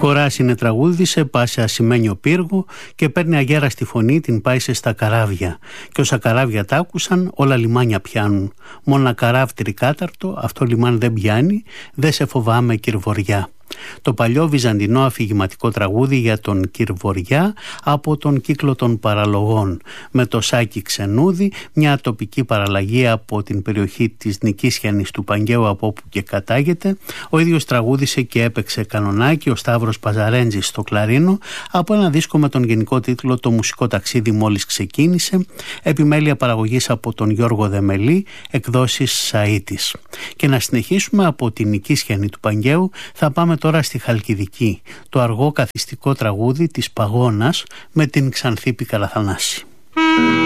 Κοράς είναι τραγούδισε, πάσε ασημένιο πύργο και παίρνει αγέρα στη φωνή, την πάησε στα καράβια. Και όσα καράβια τ' άκουσαν, όλα λιμάνια πιάνουν. Μόνα καράβ τρικάταρτο, αυτό λιμάν δεν πιάνει, δεν σε φοβάμαι κυρβοριά. Το παλιό βυζαντινό αφηγηματικό τραγούδι για τον Κυρβοριά από τον κύκλο των παραλογών, με το Σάκη Ξενούδη, μια τοπική παραλλαγή από την περιοχή της Νικήσιανης του Παγκαίου, από όπου και κατάγεται. Ο ίδιος τραγούδισε και έπαιξε κανονάκι ο Σταύρος Παζαρέντζης στο κλαρίνο από ένα δίσκο με τον γενικό τίτλο «Το μουσικό ταξίδι μόλις ξεκίνησε», επιμέλεια παραγωγής από τον Γιώργο Δεμελή, εκδόσεις Σαΐτης. Και να συνεχίσουμε από την Νικήσιανη του Παγκαίου, θα πάμε τώρα στη Χαλκιδική, το αργό καθιστικό τραγούδι της Παγώνας με την Ξανθή Πικαλαθανάση.